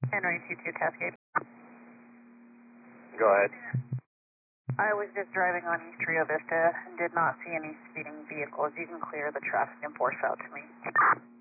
Henry 22 Cascade. Go ahead. I was just driving on East Rio Vista and did not see any speeding vehicles. You can clear the traffic and force out to me.